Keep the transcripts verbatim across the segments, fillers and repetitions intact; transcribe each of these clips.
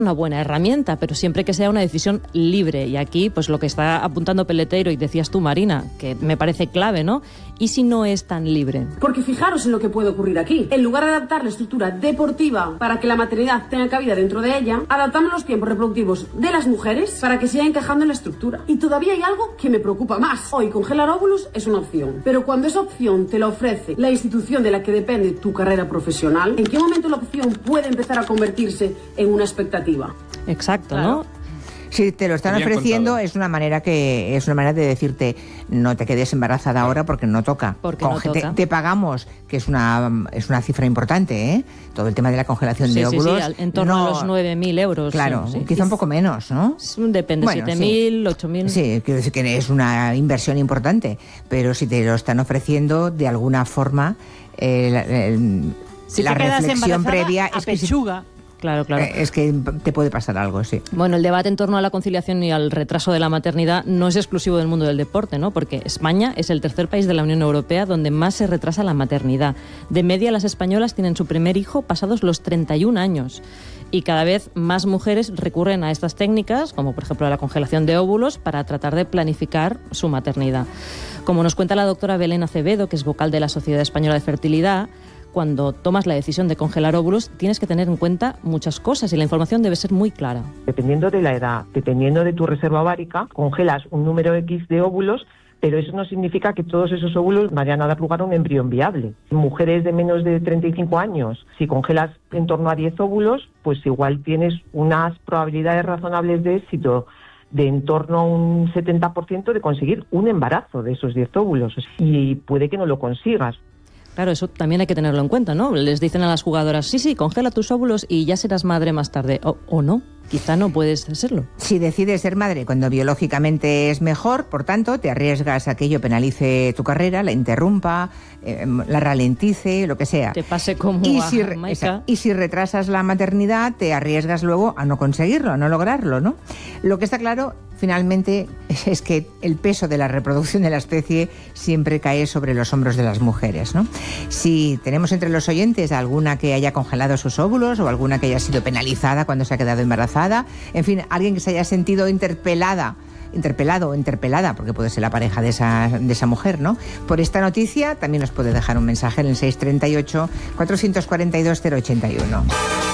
una buena herramienta, pero siempre que sea una decisión libre. Y aquí, pues lo que está apuntando Peleteiro, y decías tú, Marina, que me parece clave, ¿no? ¿Y si no es tan libre? Porque fijaros en lo que puede ocurrir aquí. En lugar de adaptar la estructura deportiva para que la maternidad tenga cabida dentro de ella, adaptamos los tiempos reproductivos de las mujeres para que siga encajando en la estructura. Y todavía hay algo que me preocupa más. Hoy congelar óvulos es una opción, pero cuando esa opción te la ofrece la institución de la que depende tu carrera profesional, ¿en qué momento la opción puede empezar a convertirse en una expectativa? Exacto, claro. ¿no? Si te lo están Bien ofreciendo, contado. es una manera que es una manera de decirte no te quedes embarazada ahora porque no toca. Porque no Conge- te, toca. te pagamos, que es una es una cifra importante, ¿eh? Todo el tema de la congelación Sí, de sí, óvulos. sí, al- en torno no- a los nueve mil euros. Claro, sí, sí. quizá un poco menos, ¿no? Es un- Depende, Bueno, siete mil, ocho mil. Sí, quiero decir que es una inversión importante, pero si te lo están ofreciendo, de alguna forma, eh, la, el- Si la te quedas reflexión embarazada, previa a es que, si- pechuga. Claro, claro. eh, es que te puede pasar algo, sí. Bueno, el debate en torno a la conciliación y al retraso de la maternidad no es exclusivo del mundo del deporte, ¿no? Porque España es el tercer país de la Unión Europea donde más se retrasa la maternidad. De media, las españolas tienen su primer hijo pasados los treinta y un años. Y cada vez más mujeres recurren a estas técnicas, como por ejemplo la congelación de óvulos, para tratar de planificar su maternidad. Como nos cuenta la doctora Belén Acevedo, que es vocal de la Sociedad Española de Fertilidad, cuando tomas la decisión de congelar óvulos tienes que tener en cuenta muchas cosas y la información debe ser muy clara. Dependiendo de la edad, dependiendo de tu reserva ovárica, congelas un número X de óvulos, pero eso no significa que todos esos óvulos vayan a dar lugar a un embrión viable. Mujeres de menos de treinta y cinco años, si congelas en torno a diez óvulos, pues igual tienes unas probabilidades razonables de éxito de en torno a un setenta por ciento de conseguir un embarazo de esos diez óvulos. Y puede que no lo consigas. Claro, eso también hay que tenerlo en cuenta, ¿no? Les dicen a las jugadoras, sí, sí, congela tus óvulos y ya serás madre más tarde. O, o no, quizá no puedes serlo. Si decides ser madre cuando biológicamente es mejor, por tanto, te arriesgas a que ello penalice tu carrera, la interrumpa, eh, la ralentice, lo que sea. Te pase como y a si, re- Jamaica. esa- y si retrasas la maternidad, te arriesgas luego a no conseguirlo, a no lograrlo, ¿no? Lo que está claro, finalmente, es que el peso de la reproducción de la especie siempre cae sobre los hombros de las mujeres, ¿no? Si tenemos entre los oyentes alguna que haya congelado sus óvulos o alguna que haya sido penalizada cuando se ha quedado embarazada, en fin, alguien que se haya sentido interpelada, interpelado o interpelada, porque puede ser la pareja de esa, de esa mujer, ¿no? Por esta noticia también nos puede dejar un mensaje en el seis treinta y ocho, cuatrocientos cuarenta y dos, cero ochenta y uno.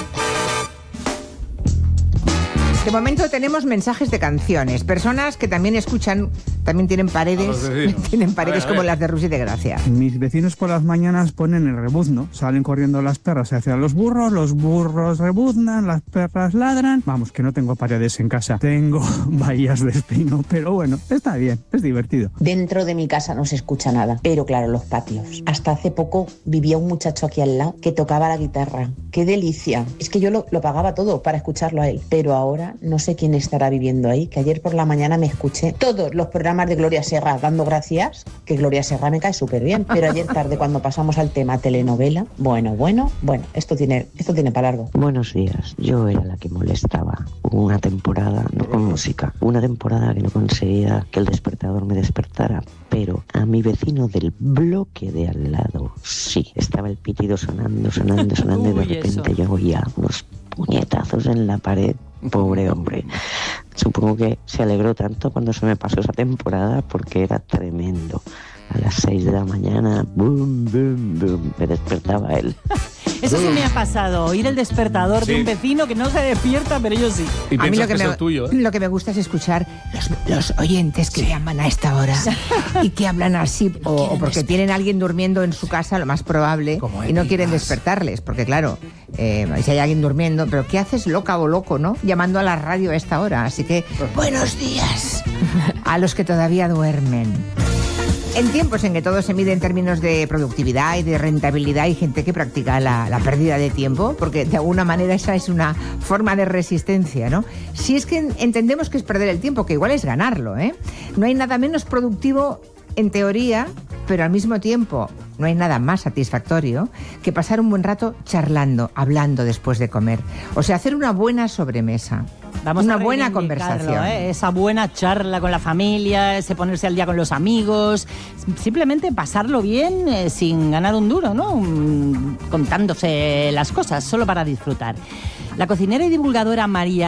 De momento tenemos mensajes de canciones, personas que también escuchan, también tienen paredes, tienen paredes A ver, a como ver. las de Rusia de Gracia. Mis vecinos por las mañanas ponen el rebuzno, salen corriendo las perras hacia los burros, los burros rebuznan, las perras ladran. Vamos, que no tengo paredes en casa, tengo bahías de espino, pero bueno, está bien, es divertido. Dentro de mi casa no se escucha nada, pero claro, los patios. Hasta hace poco vivía un muchacho aquí al lado que tocaba la guitarra. ¡Qué delicia! Es que yo lo, lo pagaba todo para escucharlo a él, pero ahora no sé quién estará viviendo ahí, que ayer por la mañana me escuché todos los programas de Gloria Serra dando gracias, que Gloria Serra me cae súper bien, pero ayer tarde cuando pasamos al tema telenovela, bueno, bueno, bueno, esto tiene, esto tiene para largo. Buenos días, yo era la que molestaba. Una temporada, no con música, una temporada que no conseguía que el despertador me despertara, pero a mi vecino del bloque de al lado, sí, estaba el pitido sonando, sonando, sonando, y de Uy, repente eso. yo oía unos puñetazos en la pared. Pobre hombre. Supongo que se alegró tanto cuando se me pasó esa temporada porque era tremendo. A las seis de la mañana, boom, boom, boom, me despertaba él. Eso sí me ha pasado, oír el despertador Sí. de un vecino que no se despierta, pero yo sí. Y A mí piensas lo que, que, me, es el tuyo, ¿eh? lo que me gusta es escuchar los, los oyentes que llaman a esta hora y que hablan así, o, o porque tienen a alguien durmiendo en su casa, lo más probable, Como y no quieren épicas. despertarles, porque claro, eh, si hay alguien durmiendo, pero ¿qué haces loca o loco, no? Llamando a la radio a esta hora. Así que, buenos días a los que todavía duermen. En tiempos en que todo se mide en términos de productividad y de rentabilidad, hay gente que practica la, la pérdida de tiempo, porque de alguna manera esa es una forma de resistencia, ¿no? Si es que entendemos que es perder el tiempo, que igual es ganarlo, ¿eh? No hay nada menos productivo en teoría, pero al mismo tiempo no hay nada más satisfactorio que pasar un buen rato charlando, hablando después de comer. O sea, hacer una buena sobremesa. Vamos Una a buena reivindicarlo, conversación. ¿eh? Esa buena charla con la familia, ese ponerse al día con los amigos, simplemente pasarlo bien eh, sin ganar un duro, ¿no? Mm, contándose las cosas, solo para disfrutar. La cocinera y divulgadora María